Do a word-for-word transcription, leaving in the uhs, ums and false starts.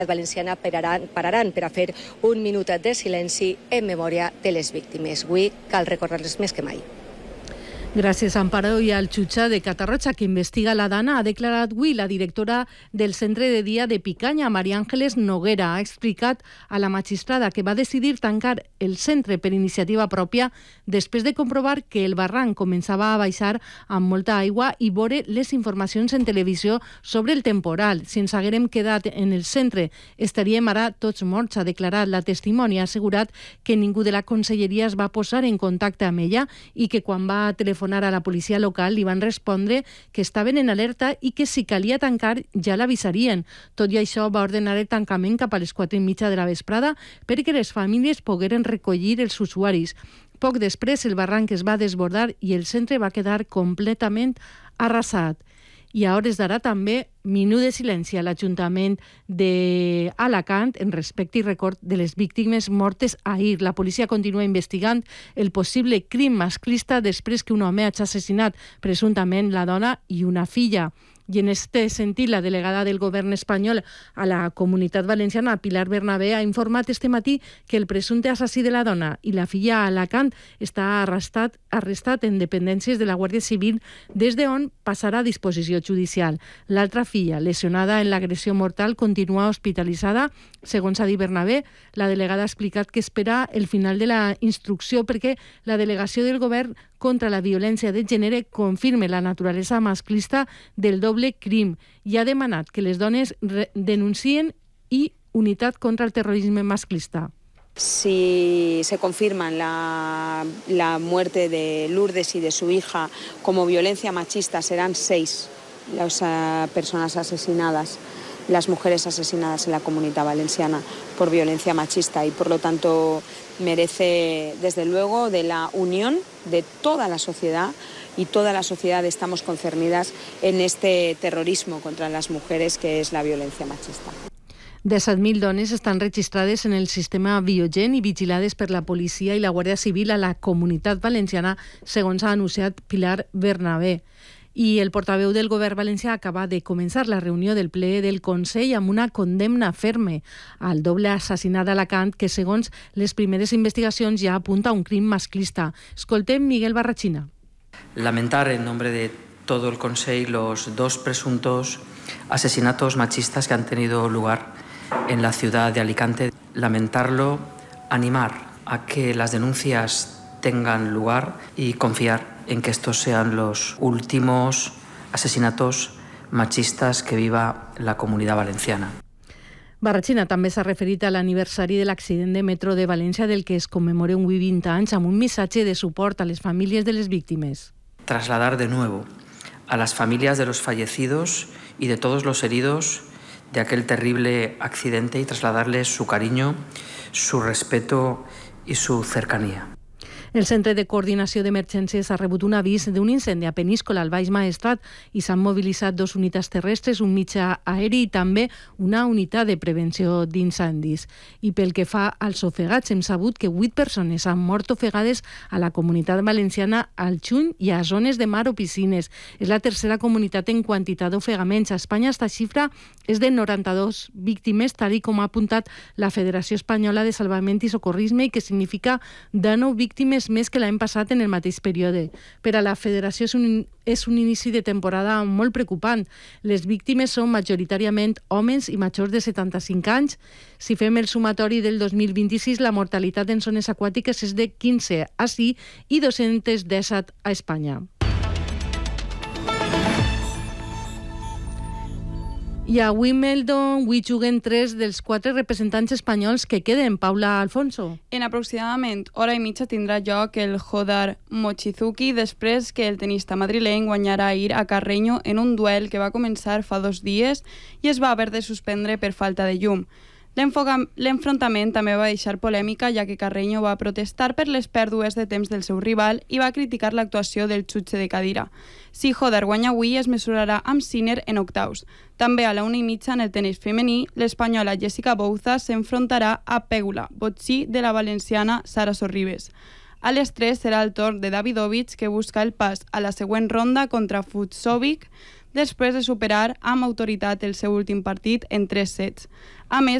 Valenciana pararan, pararan per a fer un minut de silenci en memòria de les víctimes. Avui cal recordar-les més que mai. Gràcies, Amparo. I el jutge de Catarroja, que investiga la dana, ha declarat avui la directora del centre de dia de Picanya, Maria Àngeles Noguera. Ha explicat a la magistrada que va decidir tancar el centre per iniciativa pròpia després de comprovar que el barranc començava a baixar amb molta aigua i veure les informacions en televisió sobre el temporal. Si ens haguérem quedat en el centre, estaríem ara tots morts, ha declarat la testimoni. Ha assegurat que ningú de la conselleria es va posar en contacte amb ella i que quan va telefonar a la policia local li van respondre que estaven en alerta i que si calia tancar ja l'avisarien. Tot i això va ordenar el tancament cap a les quatre i mitja de la vesprada perquè les famílies pogueren recollir els usuaris. Poc després el barranc es va desbordar i el centre va quedar completament arrasat. I a hores d'ara també minut de silenci a l'Ajuntament d'Alacant en respecte i record de les víctimes mortes ahir. La policia continua investigant el possible crim masclista després que un home hagi assassinat presumptament la dona i una filla. I en este sentit, la delegada del govern espanyol a la Comunitat Valenciana, Pilar Bernabé, ha informat este matí que el presumpte assassí de la dona i la filla a Alacant està arrestat, arrestat en dependències de la Guàrdia Civil, des d'on passarà a disposició judicial. L'altra filla, lesionada en l'agressió mortal, continua hospitalitzada. Segons ha dit Bernabé, la delegada ha explicat que espera el final de la instrucció perquè la delegació del govern contra la violència de gènere confirme la naturalesa masclista del doble crim i ha demanat que les dones denuncien i unitat contra el terrorisme masclista. Si se confirman la, la muerte de Lourdes y de su hija como violencia machista, serán seis las uh, personas asesinadas, las mujeres asesinadas en la Comunidad Valenciana por violencia machista, y por lo tanto merece, desde luego, de la unión de toda la sociedad, y toda la sociedad estamos concernidas en este terrorismo contra las mujeres que es la violencia machista. disset mil dones estan registrades en el sistema Biogen i vigilades per la policia i la Guàrdia Civil a la Comunitat Valenciana, segons ha anunciat Pilar Bernabé. I el portaveu del govern valencià acaba de començar la reunió del ple del Consell amb una condemna ferme al doble assassinat d'Alacant, que segons les primeres investigacions ja apunta a un crim masclista. Escoltem Miguel Barrachina. Lamentar en nombre de todo el Consell los dos presuntos asesinatos machistas que han tenido lugar en la ciudad de Alicante. Lamentarlo, animar a que las denuncias tengan lugar y confiar en que estos sean los últimos asesinatos machistas que viva la Comunidad Valenciana. Barrachina també s'ha referit a l'aniversari de l'accident de metro de València, del que es commemora un vint anys, amb un missatge de suport a les famílies de les víctimes. Trasladar de nuevo a las familias de los fallecidos y de todos los heridos de aquel terrible accidente y trasladarles su cariño, su respeto y su cercanía. El Centre de Coordinació d'Emergències ha rebut un avís d'un incendi a Peníscola, al Baix Maestrat, i s'han mobilitzat dos unitats terrestres, un mitjà aeri i també una unitat de prevenció d'incendis. I pel que fa als ofegats, hem sabut que vuit persones han mort ofegades a la Comunitat Valenciana al juny i a zones de mar o piscines. És la tercera comunitat en quantitat d'ofegaments. A Espanya esta xifra és de noranta-dos víctimes, tal i com ha apuntat la Federació Espanyola de Salvament i Socorrisme, i que significa dinou víctimes més que l'any passat en el mateix període. Per a la Federació és un, és un inici de temporada molt preocupant. Les víctimes són majoritàriament homes i majors de setanta-cinc anys. Si fem el sumatori del dos mil vint-i-sis, la mortalitat en zones aquàtiques és de quinze ací i dos-cents disset a Espanya. I a Wimbledon avui juguen tres dels quatre representants espanyols que queden. Paula Alfonso. En aproximadament hora i mitja tindrà lloc el Hodar Mochizuki després que el tenista madrileny guanyarà ahir a Carreño en un duel que va començar fa dos dies i es va haver de suspendre per falta de llum. L'enfrontament també va deixar polèmica, ja que Carreño va protestar per les pèrdues de temps del seu rival i va criticar l'actuació del jutge de cadira. Si Hodar guanya avui, es mesurarà amb Sinner en octaus. També a la una i mitja en el tenis femení, l'espanyola Jessica Bouza s'enfrontarà a Pegula Botsi de la valenciana Sara Sorribes. A les tres serà el torn de Davidovich, que busca el pas a la següent ronda contra Fucsovic després de superar amb autoritat el seu últim partit en tres sets. A més,